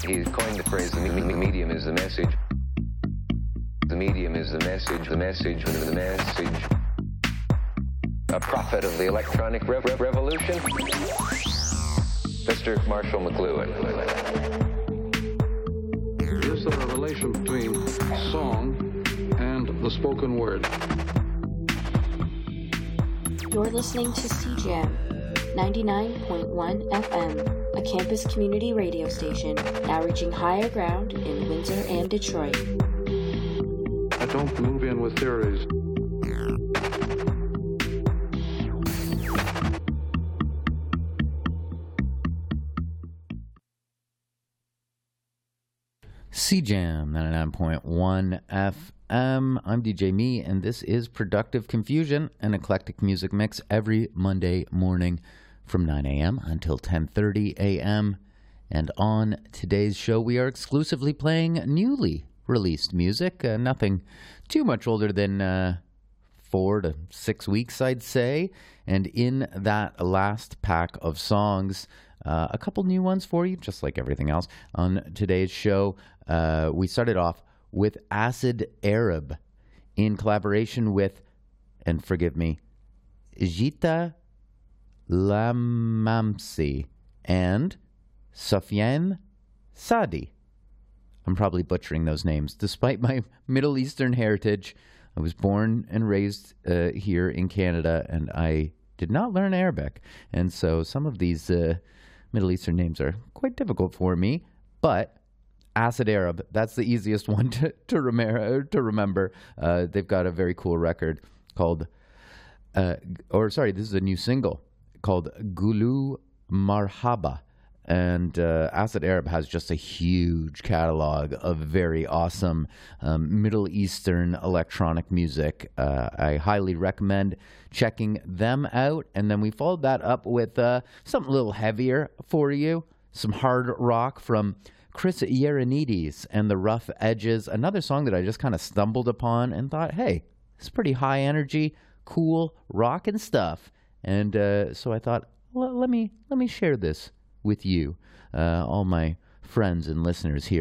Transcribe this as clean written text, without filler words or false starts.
He coined the phrase, the medium is the message. The medium is the message, the message, the message. A prophet of the electronic revolution, Mr. Marshall McLuhan. Is there a relation between song and the spoken word? You're listening to CJAM 99.1 FM, a campus community radio station now reaching higher ground in Windsor and Detroit. I don't move in with theories. CJAM 99.1 FM. I'm DJ Me, and this is Productive Confusion, an eclectic music mix every Monday morning from 9 a.m. until 10:30 a.m. And on today's show, we are exclusively playing newly released music, nothing too much older than 4 to 6 weeks, I'd say. And in that last pack of songs, a couple new ones for you, just like everything else on today's show. We started off with Acid Arab in collaboration with, and forgive me, Jita Lamamsi and Sufyan Sadi. I'm probably butchering those names. Despite my Middle Eastern heritage, I was born and raised here in Canada, and I did not learn Arabic. And so some of these Middle Eastern names are quite difficult for me, but Acid Arab, that's the easiest one to remember. They've got a very cool record called, this is a new single called Gulu Marhaba. And Acid Arab has just a huge catalog of very awesome Middle Eastern electronic music. I highly recommend checking them out. And then we followed that up with something a little heavier for you, some hard rock from Chris Yeranides and the Rough Edges, another song that I just kind of stumbled upon and thought, hey, it's pretty high energy, cool, rockin' stuff. And so I thought, well, let me share this with you, all my friends and listeners here